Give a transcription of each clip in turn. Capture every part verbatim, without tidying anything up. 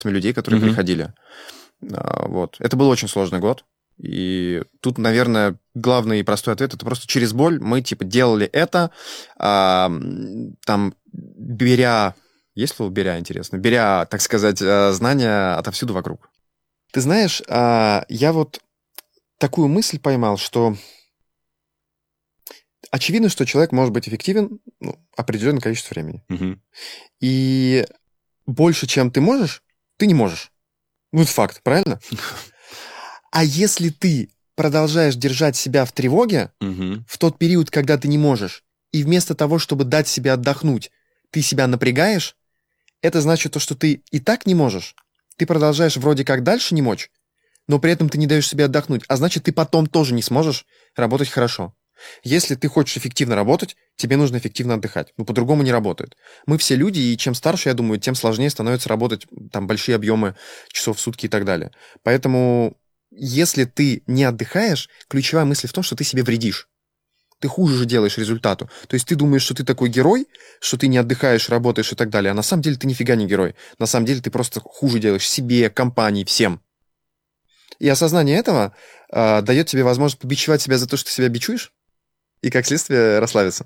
людей, которые Мгм. приходили. А, Вот. Это был очень сложный год. И тут, наверное, главный и простой ответ — это просто через боль мы, типа, делали это, а, м, там, беря... Есть слово «беря», интересно? Беря, так сказать, э, знания отовсюду вокруг. Ты знаешь, а, я вот такую мысль поймал, что очевидно, что человек может быть эффективен, ну, определенное количество времени. Мгм. И больше, чем ты можешь, ты не можешь. Ну, это факт, правильно? А если ты продолжаешь держать себя в тревоге Мгм. в тот период, когда ты не можешь, и вместо того, чтобы дать себе отдохнуть, ты себя напрягаешь, это значит то, что ты и так не можешь. Ты продолжаешь вроде как дальше не мочь, но при этом ты не даешь себе отдохнуть. А значит, ты потом тоже не сможешь работать хорошо. Если ты хочешь эффективно работать, тебе нужно эффективно отдыхать. Ну, по-другому не работает. Мы все люди, и чем старше, я думаю, тем сложнее становится работать там большие объемы часов в сутки и так далее. Поэтому, если ты не отдыхаешь, ключевая мысль в том, что ты себе вредишь. Ты хуже же делаешь результату. То есть ты думаешь, что ты такой герой, что ты не отдыхаешь, работаешь и так далее, а на самом деле ты нифига не герой. На самом деле ты просто хуже делаешь себе, компании, всем. И осознание этого а, дает тебе возможность побичевать себя за то, что ты себя бичуешь, и как следствие расслабиться.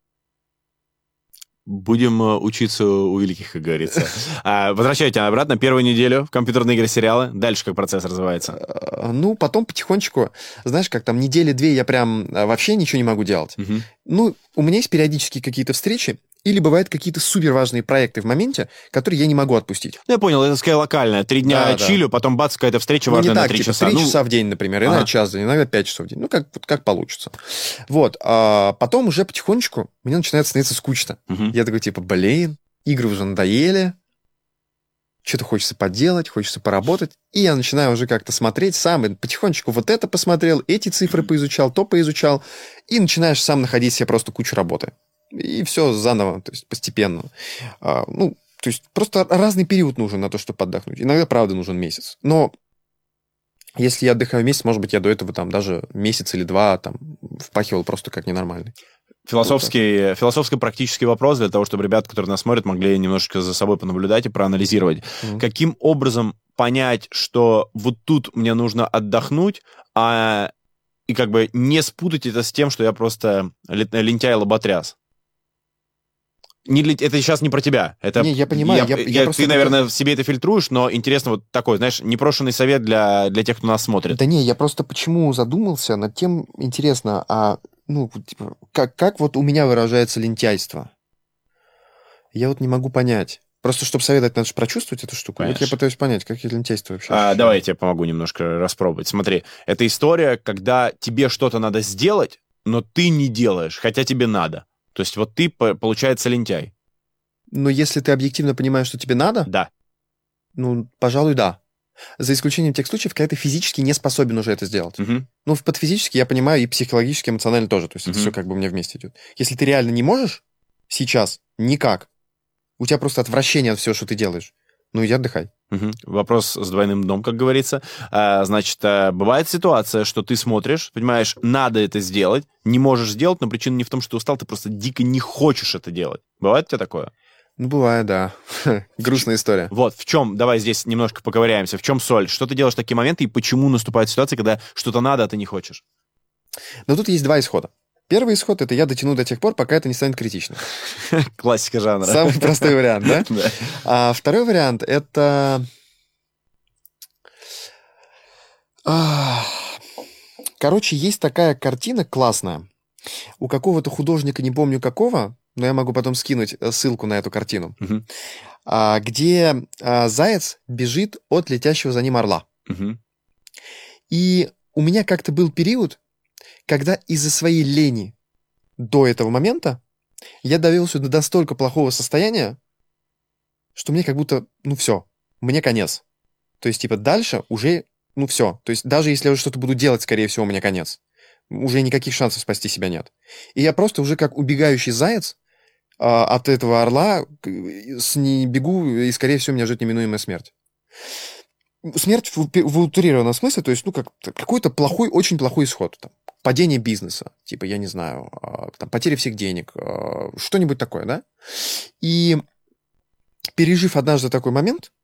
Будем э, учиться у великих, как говорится. А, возвращайте обратно первую неделю в компьютерные игры, сериалы. Дальше как процесс развивается? А, Ну, потом потихонечку, знаешь, как там недели две я прям а, вообще ничего не могу делать. Мгм. Ну, у меня есть периодически какие-то встречи, или бывают какие-то супер важные проекты в моменте, которые я не могу отпустить. Ну, я понял, это скорее локальное. Три дня Да, да. чилю, потом бац, какая-то встреча Ну, не важная на так, три типа, часа. три Ну, часа в день, например, иногда ага. час в день, иногда пять часов в день. Ну, как, вот как получится. Вот. А потом уже потихонечку мне начинает становиться скучно. Мгм. Я такой, типа, блин, игры уже надоели, что-то хочется поделать, хочется поработать. И я начинаю уже как-то смотреть сам, и потихонечку вот это посмотрел, эти цифры поизучал, то поизучал, и начинаешь сам находить себе просто кучу работы. И все заново, то есть постепенно. А, ну, то есть просто разный период нужен на то, чтобы отдохнуть. Иногда, правда, нужен месяц. Но если я отдыхаю месяц, может быть, я до этого там даже месяц или два там впахивал просто как ненормальный. Философский, философско-практический вопрос для того, чтобы ребята, которые нас смотрят, могли немножечко за собой понаблюдать и проанализировать. Мгм. Каким образом понять, что вот тут мне нужно отдохнуть, а и как бы не спутать это с тем, что я просто ле- лентяй-лоботряс? Не, для- это сейчас не про тебя. Это, Не, я понимаю, я- я просто ты, это- наверное, в себе это фильтруешь, но интересно вот такой, знаешь, непрошенный совет для, для тех, кто нас смотрит. Да не, я просто почему задумался над тем, интересно, а ну, вот, типа, как, как вот у меня выражается лентяйство? Я вот не могу понять. Просто, чтобы советовать, надо же прочувствовать эту штуку. Вот я Конечно. пытаюсь понять, как я лентяйство вообще А, ощущаю. давай я тебе помогу немножко распробовать. Смотри, это история, когда тебе что-то надо сделать, но ты не делаешь, хотя тебе надо. То есть вот ты, по- получается, лентяй. Но если ты объективно понимаешь, что тебе надо, Да. ну, пожалуй, да. За исключением тех случаев, когда ты физически не способен уже это сделать. Мгм. Ну, в- под физически я понимаю и психологически, эмоционально тоже. То есть это Мгм. все как бы у меня вместе идет. Если ты реально не можешь сейчас, никак, у тебя просто отвращение от всего, что ты делаешь, ну, иди отдыхай. Мгм. Вопрос с двойным дном, как говорится. А, значит, а, бывает ситуация, что ты смотришь, понимаешь, надо это сделать, не можешь сделать, но причина не в том, что ты устал, ты просто дико не хочешь это делать. Бывает у тебя такое? Ну, бывает, да. Грустная история. Вот, в чем, давай здесь немножко поковыряемся, в чем соль? Что ты делаешь в такие моменты и почему наступает ситуация, когда что-то надо, а ты не хочешь? Но тут есть два исхода. Первый исход — это я дотяну до тех пор, пока это не станет критичным. Классика жанра. Самый простой вариант, да? Да. А второй вариант — это... а, Короче, есть такая картина классная. У какого-то художника, не помню какого, но я могу потом скинуть э, ссылку на эту картину, Мгм. а, где а, заяц бежит от летящего за ним орла. Мгм. И у меня как-то был период, когда из-за своей лени до этого момента я довелся до настолько плохого состояния, что мне как будто, ну все, мне конец. То есть, типа, дальше уже, ну все. То есть, даже если я уже что-то буду делать, скорее всего, у меня конец. Уже никаких шансов спасти себя нет. И я просто уже как убегающий заяц а, от этого орла к- с не бегу, и, скорее всего, меня ждет неминуемая смерть. Смерть в, упе- в утрированном смысле, то есть, ну, как какой-то плохой, очень плохой исход. Там, падение бизнеса, типа, я не знаю, а, там, потеря всех денег, а, что-нибудь такое, да? И пережив однажды такой момент,